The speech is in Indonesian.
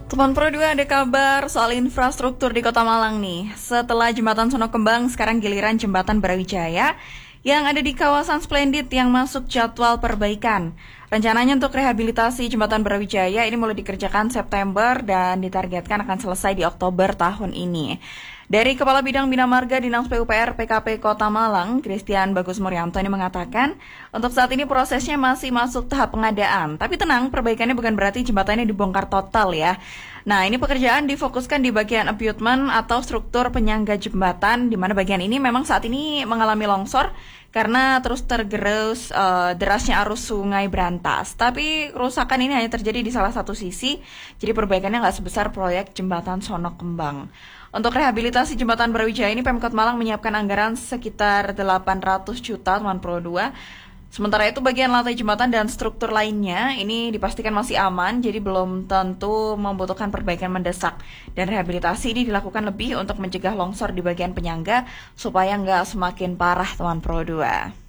Teman Pro 2 ada kabar soal infrastruktur di Kota Malang nih. Setelah Jembatan Sono Kembang, sekarang giliran Jembatan Brawijaya yang ada di kawasan Splendid yang masuk jadwal perbaikan. Rencananya untuk rehabilitasi Jembatan Brawijaya ini mulai dikerjakan September dan ditargetkan akan selesai di Oktober tahun ini. Dari Kepala Bidang Bina Marga Dinas PUPR PKP Kota Malang, Christian Bagus Muryanto ini mengatakan, untuk saat ini prosesnya masih masuk tahap pengadaan. Tapi tenang, perbaikannya bukan berarti jembatannya dibongkar total ya. Nah, ini pekerjaan difokuskan di bagian abutment atau struktur penyangga jembatan, di mana bagian ini memang saat ini mengalami longsor karena terus tergerus derasnya arus sungai Brantas. Tapi kerusakan ini hanya terjadi di salah satu sisi, jadi perbaikannya nggak sebesar proyek jembatan Sono Kembang. Untuk rehabilitasi Jembatan Brawijaya ini Pemkot Malang menyiapkan anggaran sekitar 800 juta teman Pro 2. Sementara itu bagian lantai jembatan dan struktur lainnya ini dipastikan masih aman, jadi belum tentu membutuhkan perbaikan mendesak. Dan rehabilitasi ini dilakukan lebih untuk mencegah longsor di bagian penyangga supaya nggak semakin parah teman Pro 2.